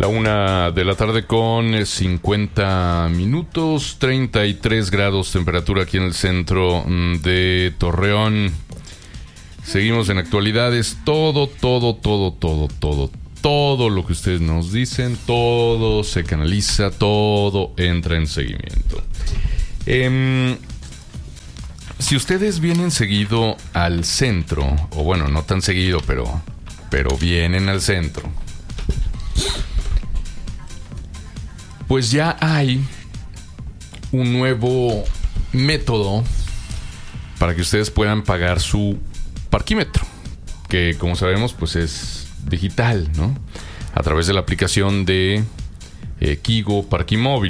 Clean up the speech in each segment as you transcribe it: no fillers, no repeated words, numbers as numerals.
La 1:00 p.m. con 50 minutos, 33 grados temperatura aquí en el centro de Torreón. Seguimos en actualidades, todo lo que ustedes nos dicen, todo se canaliza, todo entra en seguimiento. Si ustedes vienen seguido al centro, o bueno, no tan seguido, pero vienen al centro, pues ya hay un nuevo método para que ustedes puedan pagar su parquímetro, que como sabemos pues es digital, ¿no? A través de la aplicación de Kigo Parquimóvil.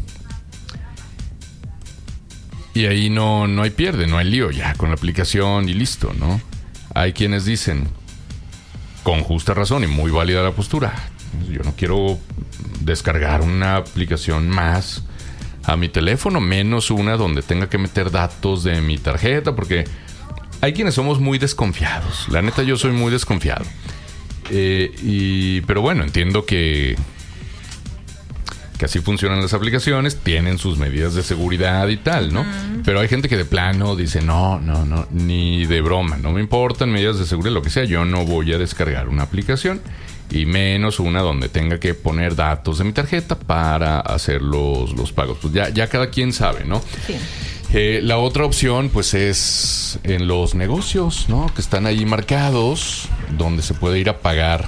Y ahí no hay pierde, no hay lío, ya con la aplicación y listo, ¿no? Hay quienes dicen, con justa razón y muy válida la postura, yo no quiero descargar una aplicación más a mi teléfono, menos una donde tenga que meter datos de mi tarjeta, porque hay quienes somos muy desconfiados. La neta, yo soy muy desconfiado. Pero bueno, entiendo que así funcionan las aplicaciones, tienen sus medidas de seguridad y tal, ¿no? Pero hay gente que de plano dice, no, ni de broma, no me importan medidas de seguridad, lo que sea, yo no voy a descargar una aplicación, y menos una donde tenga que poner datos de mi tarjeta para hacer los pagos. Pues ya cada quien sabe, ¿no? Sí. La otra opción, pues, es en los negocios, ¿no? Que están ahí marcados, donde se puede ir a pagar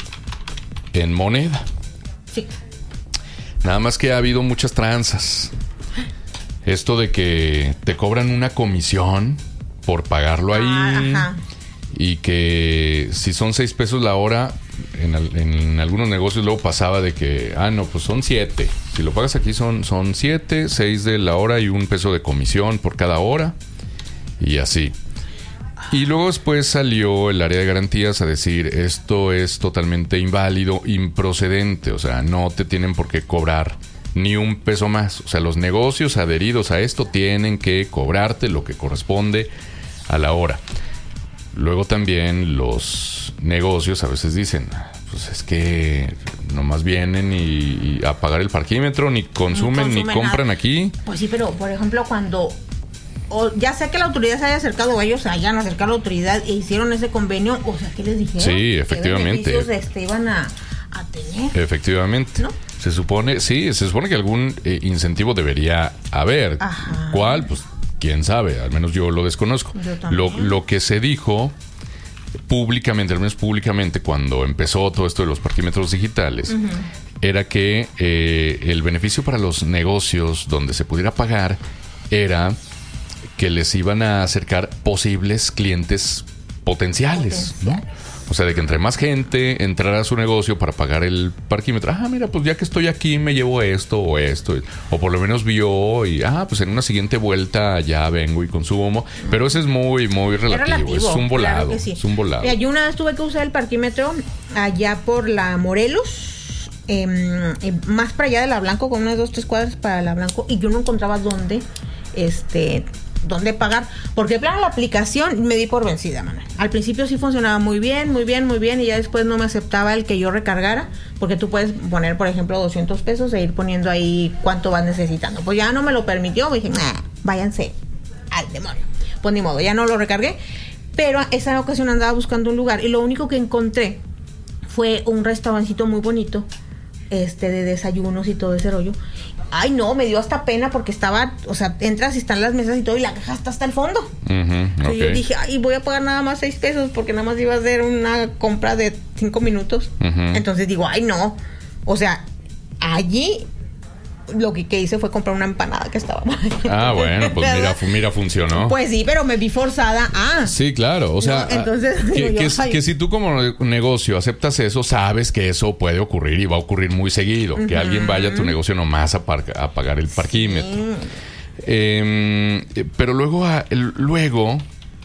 en moneda. Sí. Nada más que ha habido muchas tranzas. Esto de que te cobran una comisión por pagarlo ahí. Ajá. Y que si son 6 pesos la hora, en algunos negocios luego pasaba de que, no, pues son 7. Si lo pagas aquí son 7, 6 de la hora y 1 peso de comisión por cada hora. Y así. Y luego después salió el área de garantías a decir, esto es totalmente inválido, improcedente. O sea, no te tienen por qué cobrar ni 1 peso más. O sea, los negocios adheridos a esto tienen que cobrarte lo que corresponde a la hora. Luego también los negocios a veces dicen, pues es que nomás vienen y a pagar el parquímetro, ni consumen ni compran nada aquí. Pues sí, pero por ejemplo cuando ya sea que la autoridad se haya acercado o ellos se hayan acercado a la autoridad e hicieron ese convenio, o sea, ¿qué les dijeron? Sí, efectivamente. ¿Qué beneficios iban a tener? Efectivamente. ¿No? Se supone que algún incentivo debería haber. Ajá. ¿Cuál? Pues quién sabe, al menos yo lo desconozco. Lo que se dijo públicamente, al menos públicamente, cuando empezó todo esto de los parquímetros digitales, era que el beneficio para los negocios donde se pudiera pagar era que les iban a acercar posibles clientes potenciales, ¿no? O sea, de que entre más gente entrara a su negocio para pagar el parquímetro, mira, pues ya que estoy aquí me llevo esto, o por lo menos vio y, pues en una siguiente vuelta ya vengo y consumo. Pero eso es muy, muy relativo. Es un volado. Claro, sí. Es un volado. Yo una vez tuve que usar el parquímetro allá por la Morelos, más para allá de la Blanco, con unas 2-3 cuadras para la Blanco, y yo no encontraba dónde pagar, porque de plano la aplicación me di por vencida, Manuel. Al principio sí funcionaba muy bien, y ya después no me aceptaba el que yo recargara, porque tú puedes poner, por ejemplo, 200 pesos e ir poniendo ahí cuánto vas necesitando. Pues ya no me lo permitió, dije, váyanse al demonio. Pues ni modo, ya no lo recargué, pero esa ocasión andaba buscando un lugar y lo único que encontré fue un restaurancito muy bonito, de desayunos y todo ese rollo. Ay, no, me dio hasta pena porque estaba, o sea, entras y están las mesas y todo y la caja está hasta el fondo. Okay. Yo dije, voy a pagar nada más 6 pesos porque nada más iba a hacer una compra de 5 minutos. Entonces digo, no. O sea, allí lo que hice fue comprar una empanada que estaba mal. Bueno, pues mira, funcionó. Pues sí, pero me vi forzada Sí, claro, o sea, entonces, que si tú como negocio aceptas eso, sabes que eso puede ocurrir y va a ocurrir muy seguido, que alguien vaya a tu negocio nomás a pagar el parquímetro. Sí. Pero luego,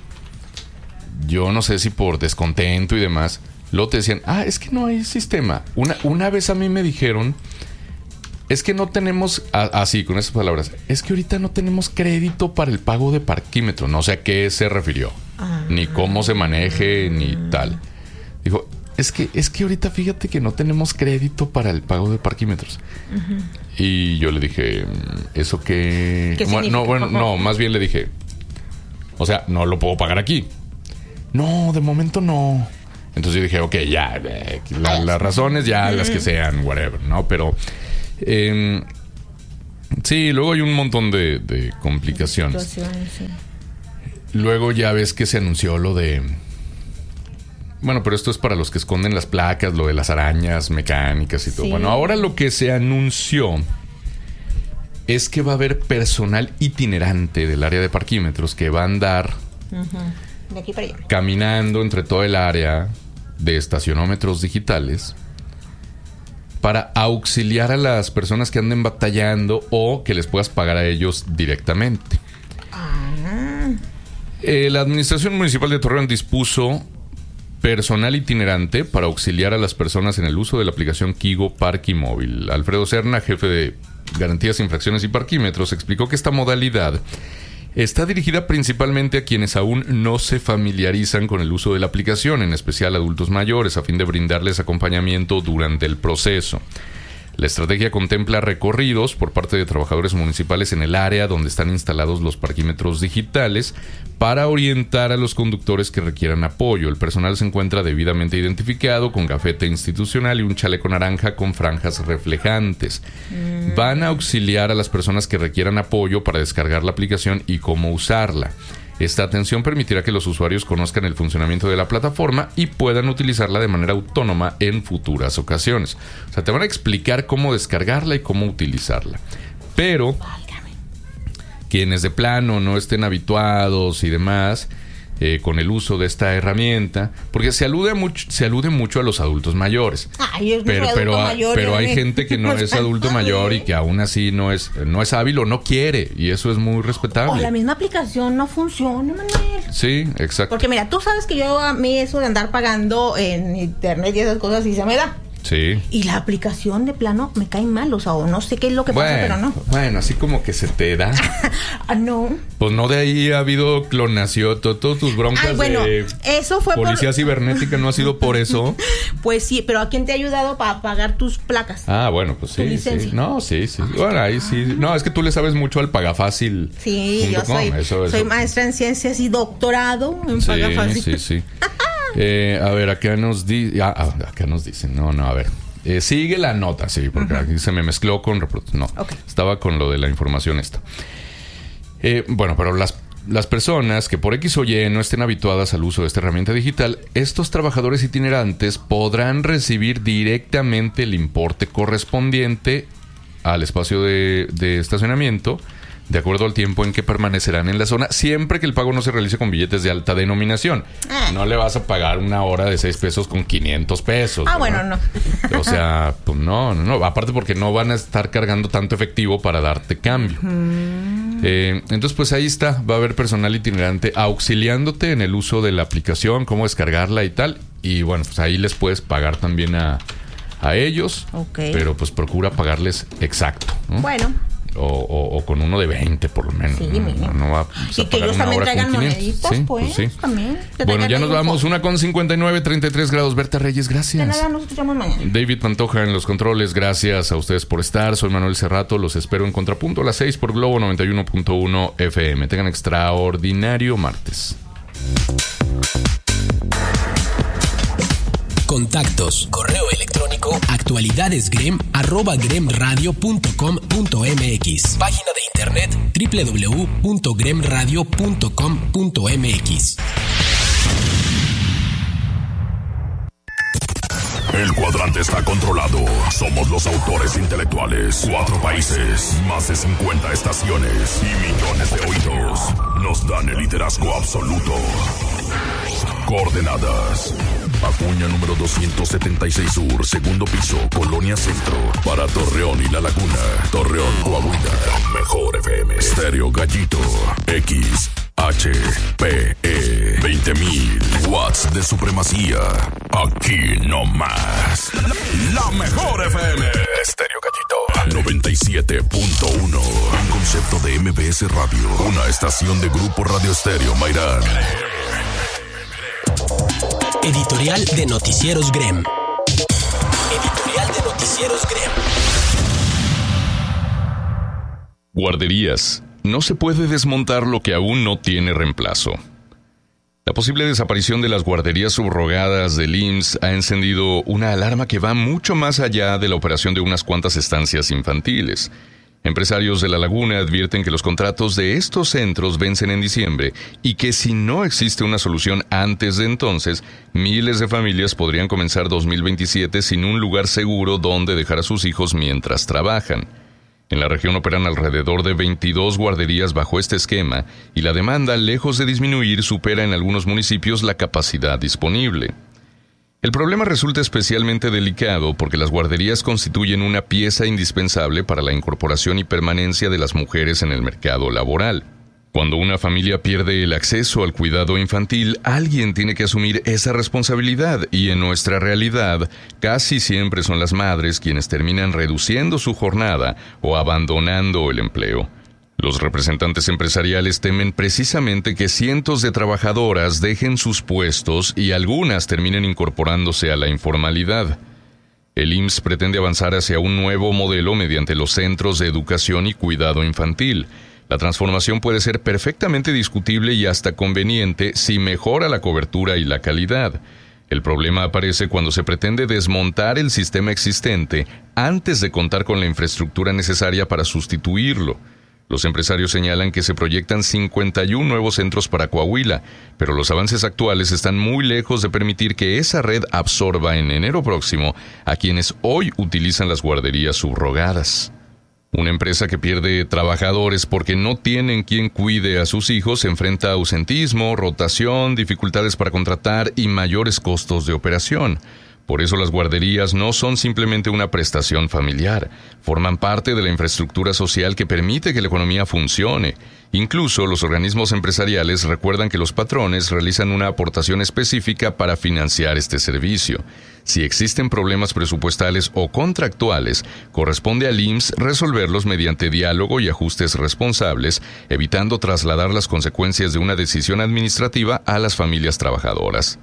yo no sé si por descontento y demás, luego te decían, es que no hay sistema. Una vez a mí me dijeron, es que no tenemos, así con esas palabras, es que ahorita no tenemos crédito para el pago de parquímetro. No sé a qué se refirió, ni cómo se maneje, ni tal. Dijo, es que ahorita fíjate que no tenemos crédito para el pago de parquímetros. Uh-huh. Y yo le dije, ¿eso qué? No, más bien le dije, o sea, no lo puedo pagar aquí. No, de momento no. Entonces yo dije, ok, ya, las razones ya las que sean, whatever, ¿no? Pero sí, luego hay un montón de complicaciones. Sí. Luego ya ves que se anunció lo de... Bueno, pero esto es para los que esconden las placas, lo de las arañas mecánicas y todo. Sí. Bueno, ahora lo que se anunció es que va a haber personal itinerante del área de parquímetros que va a andar de aquí para allá, caminando entre todo el área de estacionómetros digitales para auxiliar a las personas que anden batallando o que les puedas pagar a ellos directamente. La Administración Municipal de Torreón dispuso personal itinerante para auxiliar a las personas en el uso de la aplicación Kigo Parquimóvil. Alfredo Serna, jefe de Garantías, Infracciones y Parquímetros, explicó que esta modalidad está dirigida principalmente a quienes aún no se familiarizan con el uso de la aplicación, en especial adultos mayores, a fin de brindarles acompañamiento durante el proceso. La estrategia contempla recorridos por parte de trabajadores municipales en el área donde están instalados los parquímetros digitales para orientar a los conductores que requieran apoyo. El personal se encuentra debidamente identificado con gafete institucional y un chaleco naranja con franjas reflejantes. Van a auxiliar a las personas que requieran apoyo para descargar la aplicación y cómo usarla. Esta atención permitirá que los usuarios conozcan el funcionamiento de la plataforma y puedan utilizarla de manera autónoma en futuras ocasiones. O sea, te van a explicar cómo descargarla y cómo utilizarla. Pero quienes de plano no estén habituados y demás con el uso de esta herramienta, porque se alude mucho a los adultos mayores. Pero hay gente que no es adulto mayor y que aún así no es hábil o no quiere, y eso es muy respetable. O la misma aplicación no funciona, Manuel. Sí, exacto. Porque mira, tú sabes que a mí eso de andar pagando en internet y esas cosas sí se me da. Sí. Y la aplicación de plano me cae mal, o no sé qué es lo que pasa, pero no. Bueno, así como que se te da. No. Pues no, de ahí ha habido clonación, todas tus broncas de eso fue policía cibernética, ¿no ha sido por eso? Pues sí, pero ¿a quién te ha ayudado para pagar tus placas? Ah, bueno, pues sí. No, sí. Bueno, ahí sí. No, es que tú le sabes mucho al Pagafácil. Sí, yo soy maestra en ciencias y doctorado en Pagafácil. Sí. A ver, acá nos dicen. No, a ver. Sigue la nota, sí, porque aquí se me mezcló con reproducción. No, estaba con lo de la información esta. Bueno, pero las personas que por X o Y no estén habituadas al uso de esta herramienta digital, estos trabajadores itinerantes podrán recibir directamente el importe correspondiente al espacio de estacionamiento, de acuerdo al tiempo en que permanecerán en la zona, siempre que el pago no se realice con billetes de alta denominación. No le vas a pagar una hora de 6 pesos con 500 pesos. Ah, ¿verdad? Bueno, no. O sea, pues no. Aparte porque no van a estar cargando tanto efectivo para darte cambio. Entonces, pues ahí está. Va a haber personal itinerante auxiliándote en el uso de la aplicación, cómo descargarla y tal. Y bueno, pues ahí les puedes pagar también a ellos. Pero pues procura pagarles exacto, ¿no? Bueno. O con uno de 20 por lo menos. Sí, no va y que ellos también traigan moneditas, pues sí. También. Bueno, ya nos vamos. 1:59, 33 grados. Berta Reyes, gracias. De nada, nos escuchamos mañana. David Pantoja en los controles, gracias a ustedes por estar. Soy Manuel Cerrato, los espero en Contrapunto a las 6 por Globo 91.1 FM. Tengan extraordinario martes. Contactos, correo electrónico, actualidadesgrem@gremradio.com.mx. Página de internet www.gremradio.com.mx. El cuadrante está controlado. Somos los autores intelectuales. 4 países, más de 50 estaciones y millones de oídos. Nos dan el liderazgo absoluto. Coordenadas: Acuña número 276 Sur, segundo piso, Colonia Centro. Para Torreón y La Laguna. Torreón, Coahuila. Mejor FM. Estéreo Gallito. XHPE. 20.000 watts de supremacía. Aquí no más. La Mejor FM. Estéreo Gallito. 97.1. Un concepto de MBS Radio. Una estación de Grupo Radio Estéreo Mairán. Editorial de Noticieros Grem. Editorial de Noticieros Grem. Guarderías. No se puede desmontar lo que aún no tiene reemplazo. La posible desaparición de las guarderías subrogadas del IMSS ha encendido una alarma que va mucho más allá de la operación de unas cuantas estancias infantiles. Empresarios de La Laguna advierten que los contratos de estos centros vencen en diciembre y que si no existe una solución antes de entonces, miles de familias podrían comenzar 2027 sin un lugar seguro donde dejar a sus hijos mientras trabajan. En la región operan alrededor de 22 guarderías bajo este esquema y la demanda, lejos de disminuir, supera en algunos municipios la capacidad disponible. El problema resulta especialmente delicado porque las guarderías constituyen una pieza indispensable para la incorporación y permanencia de las mujeres en el mercado laboral. Cuando una familia pierde el acceso al cuidado infantil, alguien tiene que asumir esa responsabilidad y en nuestra realidad casi siempre son las madres quienes terminan reduciendo su jornada o abandonando el empleo. Los representantes empresariales temen precisamente que cientos de trabajadoras dejen sus puestos y algunas terminen incorporándose a la informalidad. El IMSS pretende avanzar hacia un nuevo modelo mediante los centros de educación y cuidado infantil. La transformación puede ser perfectamente discutible y hasta conveniente si mejora la cobertura y la calidad. El problema aparece cuando se pretende desmontar el sistema existente antes de contar con la infraestructura necesaria para sustituirlo. Los empresarios señalan que se proyectan 51 nuevos centros para Coahuila, pero los avances actuales están muy lejos de permitir que esa red absorba en enero próximo a quienes hoy utilizan las guarderías subrogadas. Una empresa que pierde trabajadores porque no tienen quien cuide a sus hijos se enfrenta a ausentismo, rotación, dificultades para contratar y mayores costos de operación. Por eso las guarderías no son simplemente una prestación familiar, forman parte de la infraestructura social que permite que la economía funcione. Incluso los organismos empresariales recuerdan que los patrones realizan una aportación específica para financiar este servicio. Si existen problemas presupuestales o contractuales, corresponde al IMSS resolverlos mediante diálogo y ajustes responsables, evitando trasladar las consecuencias de una decisión administrativa a las familias trabajadoras.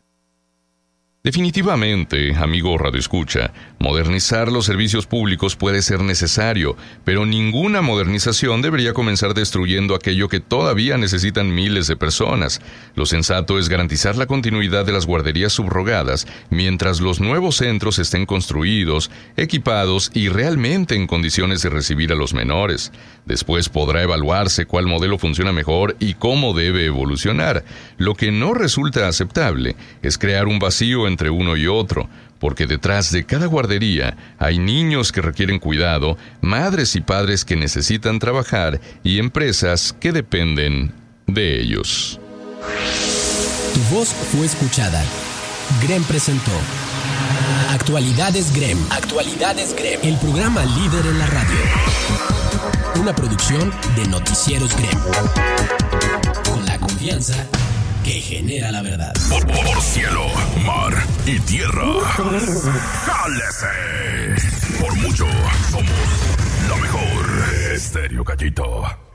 Definitivamente, amigo radioescucha, modernizar los servicios públicos puede ser necesario, pero ninguna modernización debería comenzar destruyendo aquello que todavía necesitan miles de personas. Lo sensato es garantizar la continuidad de las guarderías subrogadas mientras los nuevos centros estén construidos, equipados y realmente en condiciones de recibir a los menores. Después podrá evaluarse cuál modelo funciona mejor y cómo debe evolucionar. Lo que no resulta aceptable es crear un vacío entre uno y otro, porque detrás de cada guardería hay niños que requieren cuidado, madres y padres que necesitan trabajar y empresas que dependen de ellos. Tu voz fue escuchada. Grem presentó Actualidades Grem. Actualidades Grem. El programa líder en la radio. Una producción de Noticieros Grem. Con la confianza que genera la verdad. Por cielo, mar y tierra. ¡Jálese! Por mucho, somos la mejor. Estéreo Gallito.